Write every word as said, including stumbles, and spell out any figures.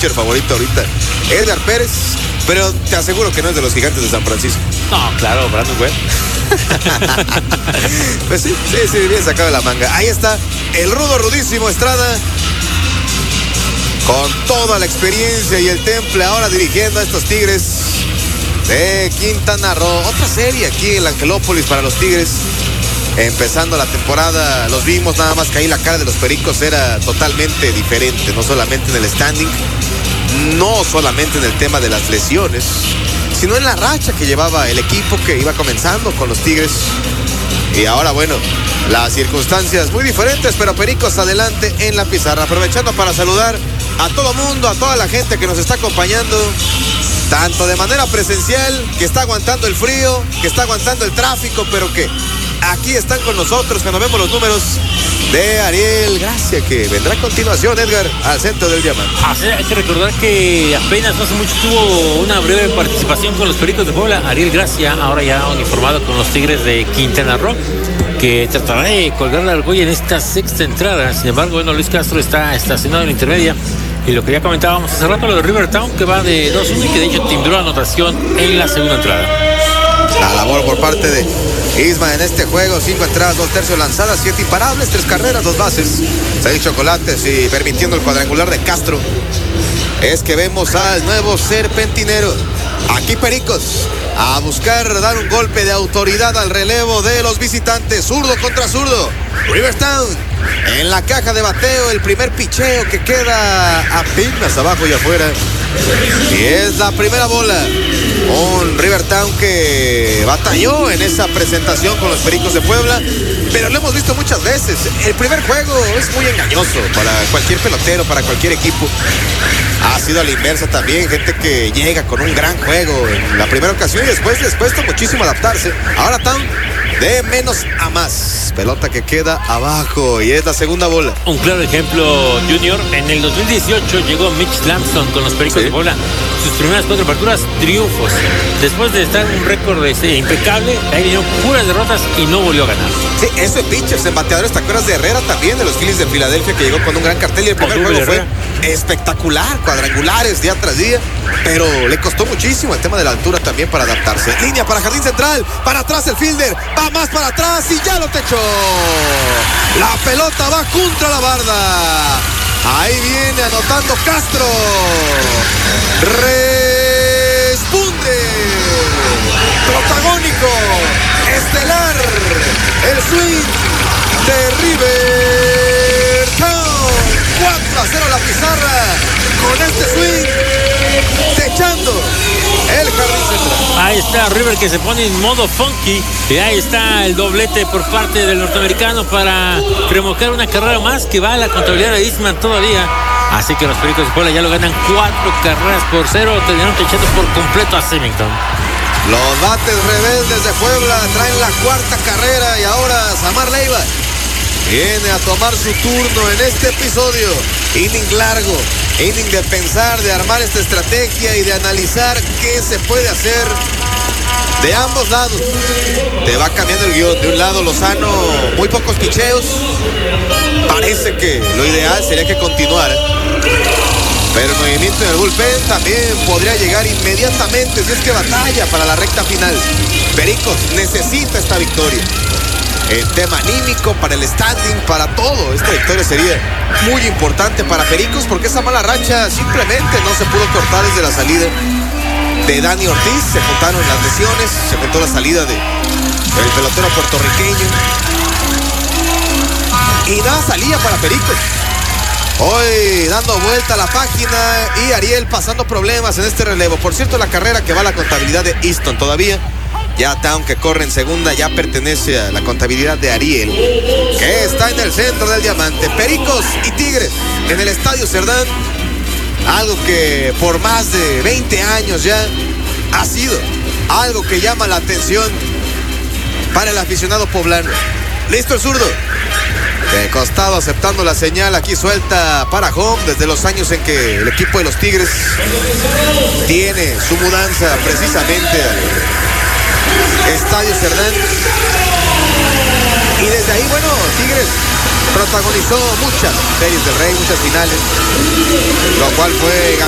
pitcher favorito ahorita, Edgar Pérez, pero te aseguro que no es de los Gigantes de San Francisco. No, claro, Brandon Webb. Pues sí, sí, sí, bien sacado de la manga. Ahí está el rudo, rudísimo Estrada, con toda la experiencia y el temple, ahora dirigiendo a estos Tigres de Quintana Roo. Otra serie aquí en la Angelópolis para los Tigres. Empezando la temporada, los vimos, nada más que ahí la cara de los Pericos era totalmente diferente, no solamente en el standing, no solamente en el tema de las lesiones, sino en la racha que llevaba el equipo que iba comenzando con los Tigres. Y ahora, bueno, las circunstancias muy diferentes, pero Pericos adelante en la pizarra. Aprovechando para saludar a todo mundo, a toda la gente que nos está acompañando, tanto de manera presencial, que está aguantando el frío, que está aguantando el tráfico, pero que aquí están con nosotros cuando vemos los números de Ariel Gracia, que vendrá a continuación, Edgar, al centro del diamante. Así, hay que recordar que apenas no hace mucho tuvo una breve participación con los Pericos de Puebla. Ariel Gracia, ahora ya uniformado con los Tigres de Quintana Roo, que tratará de colgar la argolla en esta sexta entrada. Sin embargo, bueno, Luis Castro está estacionado en la intermedia. Y lo que ya comentábamos hace rato, lo de Rivertown, que va de dos uno y que de hecho timbró anotación en la segunda entrada. La labor por parte de Isma en este juego: cinco entradas, dos tercios lanzadas, siete imparables, tres carreras, dos bases, seis chocolates, y permitiendo el cuadrangular de Castro, es que vemos al nuevo serpentinero. Aquí Pericos a buscar dar un golpe de autoridad al relevo de los visitantes. Zurdo contra zurdo. Rivertown en la caja de bateo, el primer picheo que queda apenas abajo y afuera. Y es la primera bola. Un Rivertown que batalló en esa presentación con los Pericos de Puebla, pero lo hemos visto muchas veces. El primer juego es muy engañoso para cualquier pelotero, para cualquier equipo. Ha sido a la inversa también, gente que llega con un gran juego en la primera ocasión y después les cuesta muchísimo adaptarse. Ahora Town de menos a más. Pelota que queda abajo y es la segunda bola. Un claro ejemplo, Junior. En el dos mil dieciocho llegó Mitch Lampson con los Pericos, ¿sí?, de Puebla. Sus primeras cuatro aperturas, triunfos. Después de estar en un récord este, impecable, ahí vinieron puras derrotas y no volvió a ganar. Sí, eso de pitchers, en bateadores, ¿te acuerdas de Herrera también, de los Phillies de Filadelfia, que llegó con un gran cartel? Y el primer juego fue espectacular, cuadrangulares día tras día, pero le costó muchísimo el tema de la altura también para adaptarse. Línea para jardín central, para atrás el fielder, va más para atrás y ya lo techó. La pelota va contra la barda. Ahí viene anotando Castro. Responde. Protagónico, estelar, el swing de Rivertown. cuatro a cero la pizarra. Con este swing, techando el jardín central. Ahí está River, que se pone en modo funky. Y ahí está el doblete por parte del norteamericano para remojar una carrera más que va a la contabilidad de Eastman todavía. Así que los Pericos de Puebla ya lo ganan cuatro carreras por cero. Terminaron techando por completo a Symington. Los bates rebeldes de Puebla traen la cuarta carrera y ahora Samar Leiva viene a tomar su turno en este episodio. Inning largo, inning de pensar, de armar esta estrategia y de analizar qué se puede hacer de ambos lados. Te va cambiando el guión. De un lado Lozano, muy pocos picheos. Parece que lo ideal sería que continuara, pero el movimiento en el bullpen también podría llegar inmediatamente si es que batalla para la recta final. Pericos necesita esta victoria. El tema anímico, para el standing, para todo. Esta victoria sería muy importante para Pericos porque esa mala racha simplemente no se pudo cortar desde la salida de Dani Ortiz. Se juntaron las lesiones, se juntó la salida de el pelotero puertorriqueño y nada salía para Pericos. Hoy dando vuelta a la página y Ariel pasando problemas en este relevo. Por cierto, la carrera que va a la contabilidad de Easton todavía. Ya Town, que corre en segunda, ya pertenece a la contabilidad de Ariel, que está en el centro del diamante. Pericos y Tigres en el Estadio Cerdán. Algo que por más de veinte años ya ha sido algo que llama la atención para el aficionado poblano. Listo el zurdo. De costado aceptando la señal, aquí suelta para home desde los años en que el equipo de los Tigres tiene su mudanza precisamente al Estadio Cerdán. Y desde ahí, bueno, Tigres protagonizó muchas series del Rey, muchas finales, lo cual fue